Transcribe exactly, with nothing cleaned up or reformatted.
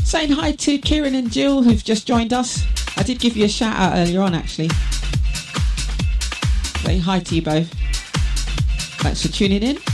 Saying hi to Kieran and Jill who've just joined us. I did give you a shout out earlier on actually. Saying hi to you both. Thanks for tuning in.